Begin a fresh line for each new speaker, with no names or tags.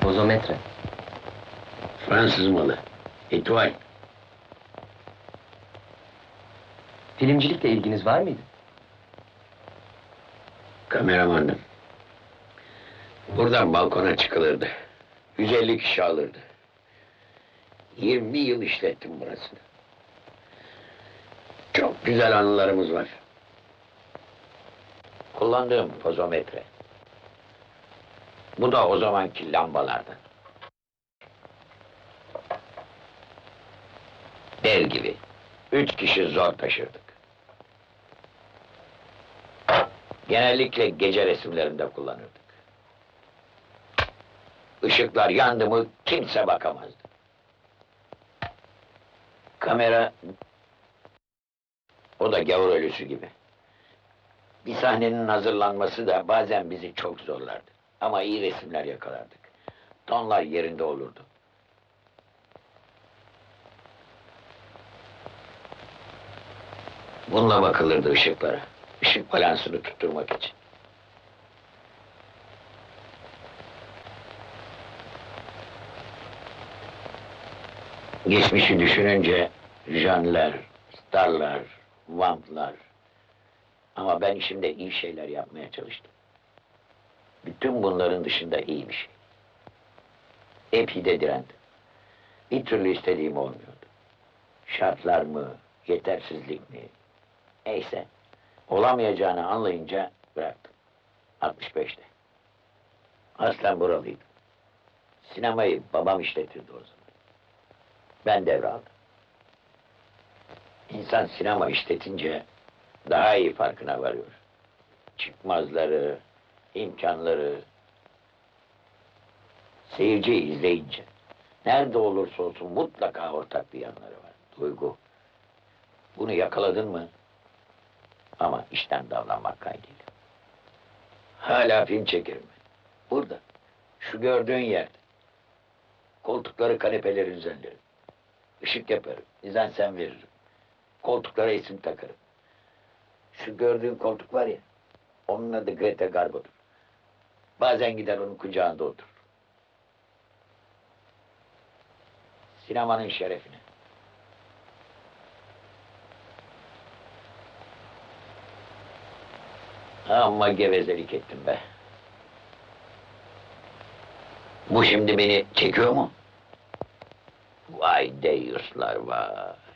Pozometre.
Fransız malı. Etoile.
Filmcilikle ilginiz var mıydı?
Kameramandım. Buradan balkona çıkılırdı. 150 kişi alırdı. 20 yıl işlettim burasını. Çok güzel anılarımız var. Kullandığım pozometre. Bu da o zamanki lambalardan. Dev gibi. 3 kişi zor taşırdık. Genellikle gece resimlerinde kullanırdık. Işıklar yandı mı kimse bakamazdı. Kamera... O da gavur ölüsü gibi. Bir sahnenin hazırlanması da bazen bizi çok zorlardı. Ama iyi resimler yakalardık. Tonlar yerinde olurdu. Bununla bakılırdı ışıklara. Işık balansını tutturmak için. Geçmişi düşününce jönler, starlar, vamplar. Ama ben işimde iyi şeyler yapmaya çalıştım. Bütün bunların dışında iyi bir şey. Epey de direndim. Bir türlü istediğim olmuyordu. Şartlar mı, yetersizlik mi? Neyse. Olamayacağını anlayınca bıraktım. 65'te. Aslen buralıydım. Sinemayı babam işletirdi o zaman. Ben devraldım. İnsan sinema işletince daha iyi farkına varıyor. Çıkmazları, imkanları, seyirciyi izleyince. Nerede olursa olsun mutlaka ortak bir yanları var. Duygu. Bunu yakaladın mı? Ama işten davranmak kaydıyla. Hala film çekerim ben. Burada. Şu gördüğün yerde. Koltukları kanepelerin üzerleri. Işık yaparım. Mizansen veririm. Koltuklara isim takarım. Şu gördüğün koltuk var ya, onun adı Greta Garbo'dur. Bazen gider onun kucağında oturur. Sinemanın şerefine. Amma gevezelik ettim be. Bu şimdi beni çekiyor mu? Vay deyyuslar vay.